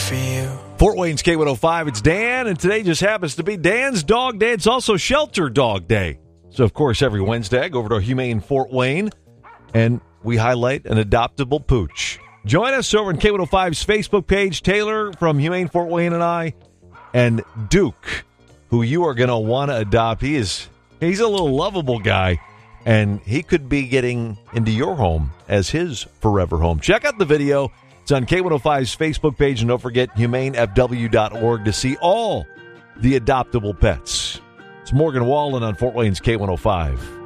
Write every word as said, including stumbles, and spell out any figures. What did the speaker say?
for you. Fort Wayne's K one oh five, it's Dan, and today just happens to be Dan's Dog Day. It's also Shelter Dog Day. So, of course, every Wednesday, I go over to Humane Fort Wayne, and we highlight an adoptable pooch. Join us over on K one oh five's Facebook page. Taylor from Humane Fort Wayne and I, and Duke, who you are going to want to adopt. He is, he's a little lovable guy, and he could be getting into your home as his forever home. Check out the video. It's on K one oh five's Facebook page, and don't forget humane f w dot org to see all the adoptable pets. It's Morgan Wallen on Fort Wayne's K one oh five.